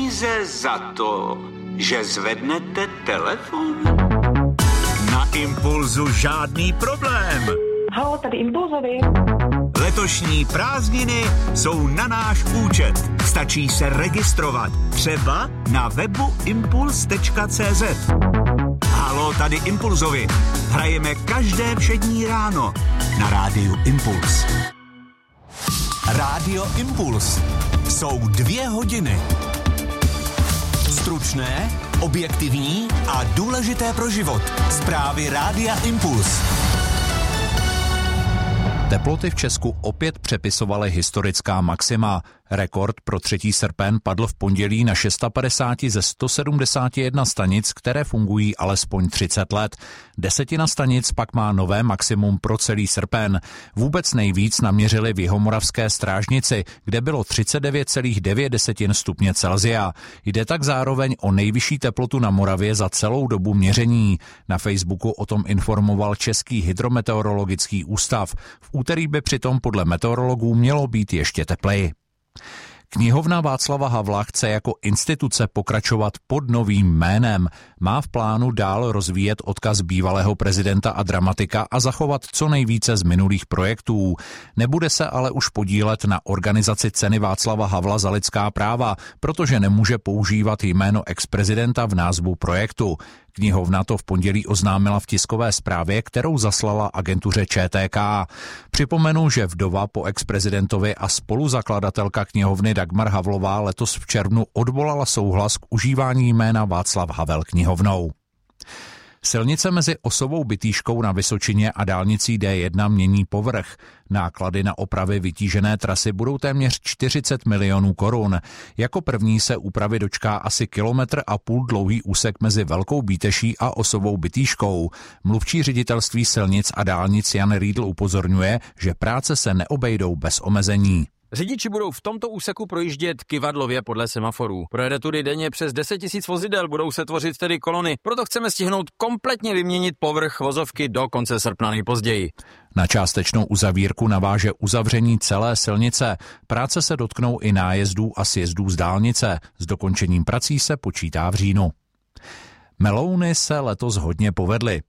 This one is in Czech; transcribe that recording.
peníze za to, že zvednete telefon? Na Impulzu žádný problém. Halo, tady Impulzovi. Letošní prázdniny jsou na náš účet. Stačí se registrovat. Třeba na webu impuls.cz. Halo, tady Impulzovi. Hrajeme každé všední ráno na rádiu Impuls. Rádio Impuls. Jsou 2 hodiny. Stručné, objektivní a důležité pro život. Zprávy Rádia Impuls. Teploty v Česku opět přepisovaly historická maxima. Rekord pro 3. srpen padl v pondělí na 650 ze 171 stanic, které fungují alespoň 30 let. 10 stanic pak má nové maximum pro celý srpen. Vůbec nejvíc naměřili v jihomoravské Strážnici, kde bylo 39,9 stupně Celsia. Jde tak zároveň o nejvyšší teplotu na Moravě za celou dobu měření. Na Facebooku o tom informoval Český hydrometeorologický ústav. V úterý by přitom podle meteorologů mělo být ještě tepleji. Knihovna Václava Havla chce jako instituce pokračovat pod novým jménem. Má v plánu dál rozvíjet odkaz bývalého prezidenta a dramatika a zachovat co nejvíce z minulých projektů. Nebude se ale už podílet na organizaci ceny Václava Havla za lidská práva, protože nemůže používat jméno ex-prezidenta v názvu projektu. Knihovna to v pondělí oznámila v tiskové zprávě, kterou zaslala agentuře ČTK. Připomenu, že vdova po ex-prezidentovi a spoluzakladatelka knihovny Dagmar Havlová letos v červnu odvolala souhlas k užívání jména Václav Havel knihovnou. Silnice mezi Osovou Bytýškou na Vysočině a dálnicí D1 mění povrch. Náklady na opravy vytížené trasy budou téměř 40 milionů korun. Jako první se úpravy dočká asi 1,5 kilometru dlouhý úsek mezi Velkou Bíteší a Osovou Bytýškou. Mluvčí ředitelství silnic a dálnic Jan Riedl upozorňuje, že práce se neobejdou bez omezení. Řidiči budou v tomto úseku projíždět kyvadlově podle semaforů. Projede tudy denně přes 10 000 vozidel, budou se tvořit tedy kolony. Proto chceme stihnout kompletně vyměnit povrch vozovky do konce srpna nejpozději. Na částečnou uzavírku naváže uzavření celé silnice. Práce se dotknou i nájezdů a sjezdů z dálnice. S dokončením prací se počítá v říjnu. Melouny se letos hodně povedly.